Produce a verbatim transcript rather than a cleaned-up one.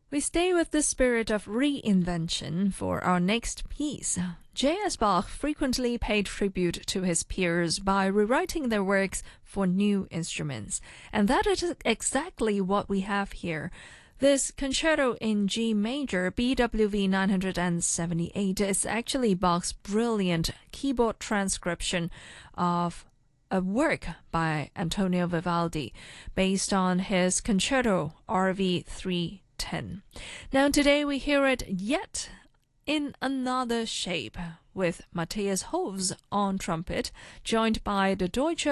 We stay with the spirit of reinvention for our next piece. J S. Bach frequently paid tribute to his peers by rewriting their works for new instruments, and that is exactly what we have here. This concerto in G major, B W V nine seventy-eight, is actually Bach's brilliant keyboard transcription of a work by Antonio Vivaldi based on his concerto R V three ten. Now today we hear it yet in another shape with Matthias Hovs on trumpet, joined by the Deutsche